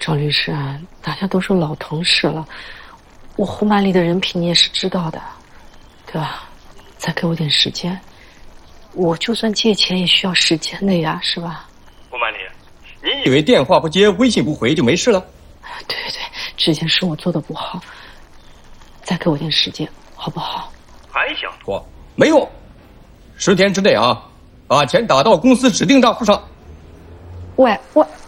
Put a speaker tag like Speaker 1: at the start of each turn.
Speaker 1: 赵律师啊，大家都是老同事了，我胡曼丽的人品你也是知道的，对吧？再给我点时间，我就算借钱也需要时间的呀，是吧？
Speaker 2: 胡曼丽，你以为电话不接、微信不回就没事了？
Speaker 1: 对，这件事我做的不好，再给我点时间，好不好？
Speaker 2: 还想拖？没用，10天之内啊，把钱打到公司指定账户上。
Speaker 1: 喂。